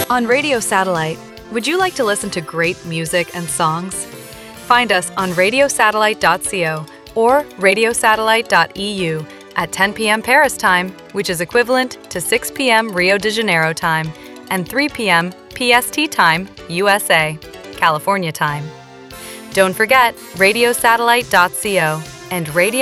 On Radio Satellite, would you like to listen to great music and songs? Find us on radiosatellite.co or radiosatellite.eu at 10 p.m. Paris time, which is equivalent to 6 p.m. Rio de Janeiro time, and 3 p.m. PST time, USA, California time. Don't forget radiosatellite.co and radio